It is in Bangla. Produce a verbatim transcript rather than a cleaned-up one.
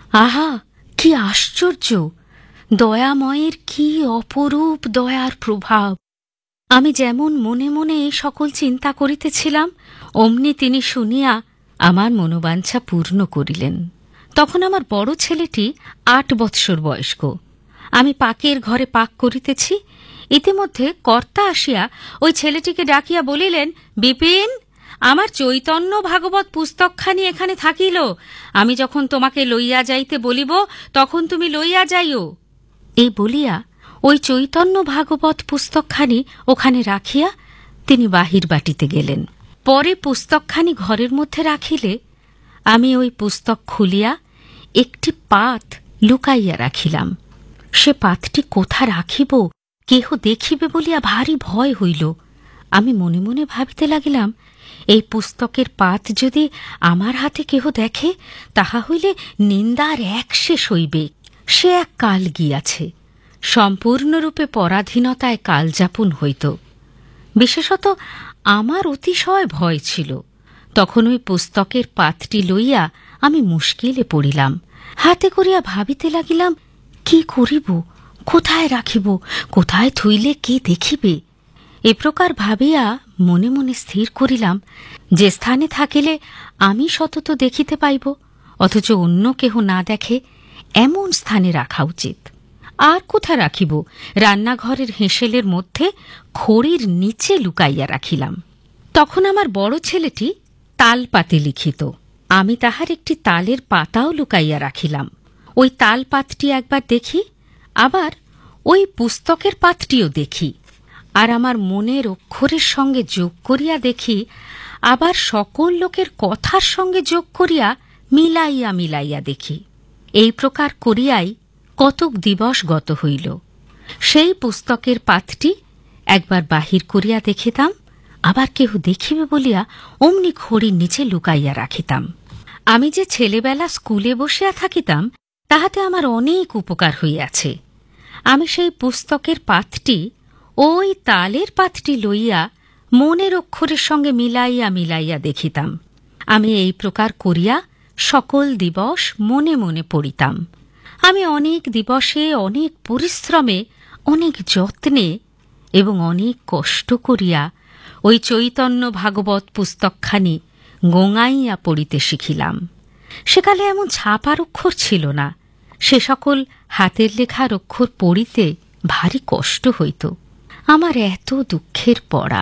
আহা, কি আশ্চর্য! দয়াময়ের কি অপরূপ দয়ার প্রভাব! আমি যেমন মনে মনে এই সকল চিন্তা করিতেছিলাম, অমনি তিনি শুনিয়া আমার মনোবাঞ্ছা পূর্ণ করিলেন। তখন আমার বড় ছেলেটি আট বৎসর বয়স্ক। আমি পাকের ঘরে পাক করিতেছি, ইতিমধ্যে কর্তা আসিয়া ওই ছেলেটিকে ডাকিয়া বলিলেন, বিপিন, আমার চৈতন্য ভাগবত পুস্তকখানি এখানে থাকিল, আমি যখন তোমাকে লইয়া যাইতে বলিব তখন তুমি লইয়া যাইও। এই বলিয়া ওই চৈতন্য ভাগবত পুস্তকখানি ওখানে রাখিয়া তিনি বাহির বাটিতে গেলেন। পরে পুস্তকখানি ঘরের মধ্যে রাখিলে আমি ওই পুস্তক খুলিয়া একটি পাত লুকাইয়া রাখিলাম। সে পাতটি কোথা রাখিব, কেহ দেখিবে বলিয়া ভারী ভয় হইল। আমি মনে মনে ভাবিতে লাগিলাম, এই পুস্তকের পাত যদি আমার হাতে কেহ দেখে, তাহা হইলে নিন্দার এক শেষ হইবে। সে এক কাল গিয়াছে, সম্পূর্ণরূপে পরাধীনতায় কালযাপন হইত। বিশেষত আমার অতিশয় ভয় ছিল। তখন ওই পুস্তকের পাতটি লইয়া আমি মুশকিলে পড়িলাম। হাতে করিয়া ভাবিতে লাগিলাম, কি করিব, কোথায় রাখিব, কোথায় থইলে কে দেখিবে। এ প্রকার ভাবিয়া মনে মনে স্থির করিলাম, যে স্থানে থাকিলে আমি সতত দেখিতে পাইব, অথচ অন্য কেহ না দেখে, এমন স্থানে রাখা উচিত। আর কোথা রাখিব? রান্নাঘরের হেঁসেলের মধ্যে খড়ির নিচে লুকাইয়া রাখিলাম। তখন আমার বড় ছেলেটি তাল পাতে লিখিত, আমি তাহার একটি তালের পাতাও লুকাইয়া রাখিলাম। ওই তাল পাতটি একবার দেখি, আবার ওই পুস্তকের পাতটিও দেখি, আর আমার মনের অক্ষরের সঙ্গে যোগ করিয়া দেখি, আবার সকল লোকের কথার সঙ্গে যোগ করিয়া মিলাইয়া মিলাইয়া দেখি। এই প্রকার করিয়াই কতক দিবস গত হইল। সেই পুস্তকের পাতটি একবার বাহির করিয়া দেখিতাম, আবার কেহ দেখিবে বলিয়া অমনি খড়ির নিচে লুকাইয়া রাখিতাম। আমি যে ছেলেবেলা স্কুলে বসিয়া থাকিতাম, তাহাতে আমার অনেক উপকার হইয়াছে। আমি সেই পুস্তকের পাতটি ওই তালের পাতটি লইয়া মনের অক্ষরের সঙ্গে মিলাইয়া মিলাইয়া দেখিতাম। আমি এই প্রকার করিয়া সকল দিবস মনে মনে পড়িতাম। আমি অনেক দিবসে, অনেক পরিশ্রমে, অনেক যত্নে এবং অনেক কষ্ট করিয়া ওই চৈতন্য ভাগবত পুস্তকখানি গোঙাইয়া পড়িতে শিখিলাম। সেকালে এমন ছাপার অক্ষর ছিল না, সে সকল হাতের লেখার অক্ষর পড়িতে ভারী কষ্ট হইত। আমার এত দুঃখের পড়া,